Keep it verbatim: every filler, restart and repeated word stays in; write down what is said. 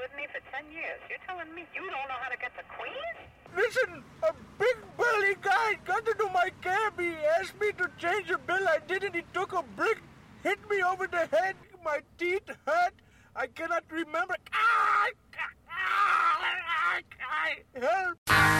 with me for ten years. You're telling me you don't know how to get to Queens? Listen, a big burly guy got into my cab. He asked me to change a bill. I didn't. He took a brick, hit me over the head. My teeth hurt. I cannot remember. Ah! Ah! Ah! Help!